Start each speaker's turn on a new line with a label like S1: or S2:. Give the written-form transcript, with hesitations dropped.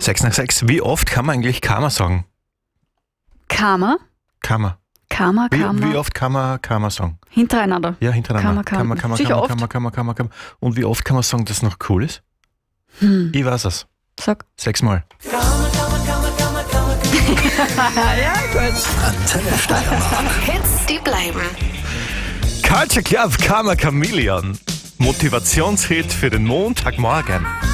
S1: 6 nach 6. Wie oft kann man eigentlich Karma sagen?
S2: Karma?
S1: Karma.
S2: Karma,
S1: Wie,
S2: Karma.
S1: wie oft kann man Karma sagen?
S2: Hintereinander.
S1: Ja, hintereinander.
S2: Karma. Sicher oft.
S1: Karma. Und wie oft kann man sagen, dass es noch cool ist? Ich weiß es.
S2: Sag.
S1: 6 Mal.
S2: Ja, gut.
S3: Antenne Steiermark.
S4: Hits, die bleiben.
S1: Culture Club Karma Chameleon. Motivationshit für den Montagmorgen.